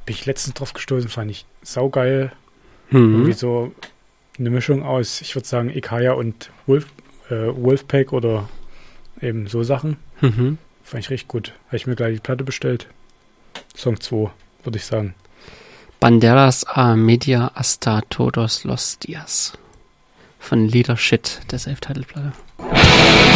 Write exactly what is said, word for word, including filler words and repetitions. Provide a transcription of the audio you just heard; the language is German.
bin ich letztens drauf gestoßen, fand ich saugeil. Mhm. Irgendwie so eine Mischung aus, ich würde sagen, Ikaya und Wolf, äh, Wolfpack oder eben so Sachen. Mhm. Fand ich richtig gut. Habe ich mir gleich die Platte bestellt. Song zwei, würde ich sagen. Banderas a media hasta todos los dias. Von Leader Shit, der Self-Title-Platte.